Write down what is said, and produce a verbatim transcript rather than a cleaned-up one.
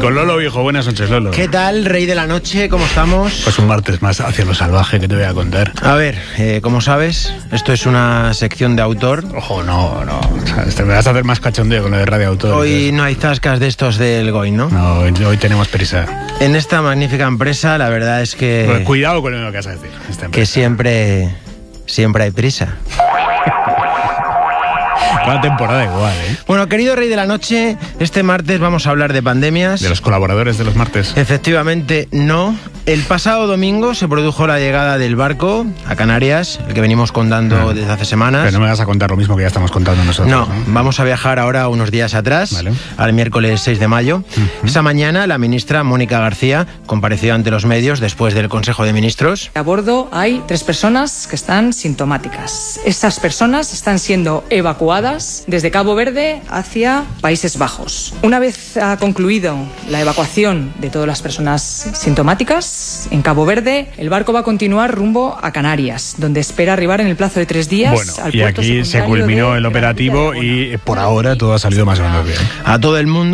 con Lolo Viejo. Buenas noches, Lolo. ¿Qué tal, rey de la noche? ¿Cómo estamos? Pues un martes más hacia lo salvaje que te voy a contar. A ver, eh, como sabes, esto es una sección de autor. Ojo, no, no. O sea, te me vas a hacer más cachondeo con lo de Radio Autor. Hoy no hay zascas de estos del G O I, ¿no? No, hoy, hoy tenemos prisa. En esta magnífica empresa, la verdad es que... Pues cuidado con lo que vas a decir. Esta que siempre, siempre hay prisa. Cada temporada igual, ¿eh? Bueno, querido rey de la noche, este martes vamos a hablar de pandemias. ¿De los colaboradores de los martes? Efectivamente, no. El pasado domingo se produjo la llegada del barco a Canarias, el que venimos contando ah, desde hace semanas. Pero no me vas a contar lo mismo que ya estamos contando nosotros. No, ¿no? Vamos a viajar ahora unos días atrás, vale. al miércoles seis de mayo. Uh-huh. Esa mañana la ministra Mónica García compareció ante los medios después del Consejo de Ministros. A bordo hay tres personas que están sintomáticas. Esas personas están siendo evacuadas desde Cabo Verde hacia Países Bajos. Una vez ha concluido la evacuación de todas las personas sintomáticas en Cabo Verde, el barco va a continuar rumbo a Canarias, donde espera arribar en el plazo de tres días. Bueno, al y puerto aquí se culminó el operativo y por ahora todo ha salido más o menos bien. A todo el mundo